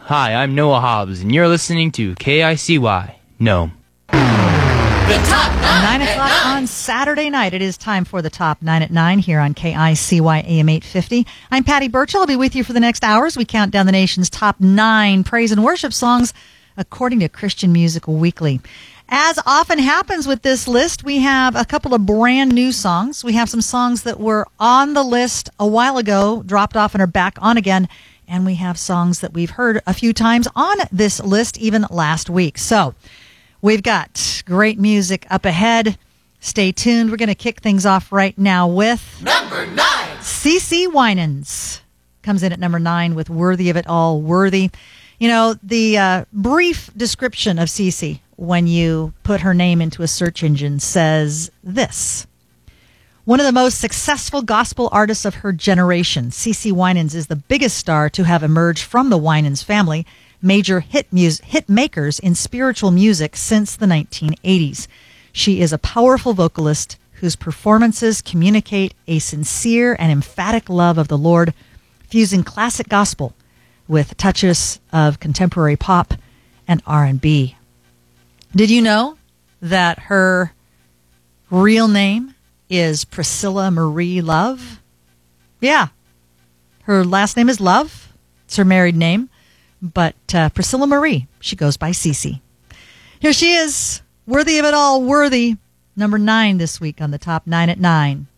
Hi, I'm Noah Hobbs, and you're listening to KICY Gnome. The Top 9 9 o'clock on Saturday night. It is time for the Top 9 at 9 here on KICY AM 850. I'm Patty Burchell. I'll be with you for the next hours. We count down the nation's top 9 praise and worship songs according to Christian Music Weekly. As often happens with this list, we have a couple of brand new songs. We have some songs that were on the list a while ago, dropped off and are back on again. And we have songs that we've heard a few times on this list, even last week. So we've got great music up ahead. Stay tuned. We're going to kick things off right now with number 9. CeCe Winans comes in at number 9 with Worthy of It All, Worthy. You know, the brief description of CeCe when you put her name into a search engine says this. One of the most successful gospel artists of her generation, CeCe Winans is the biggest star to have emerged from the Winans family, major hit makers in spiritual music since the 1980s. She is a powerful vocalist whose performances communicate a sincere and emphatic love of the Lord, fusing classic gospel with touches of contemporary pop and R&B. Did you know that her real name is Priscilla Marie Love? Yeah. Her last name is Love. It's her married name. But Priscilla Marie, she goes by CeCe. Here she is, Worthy of It All, Worthy, number 9 this week on the Top 9 at 9.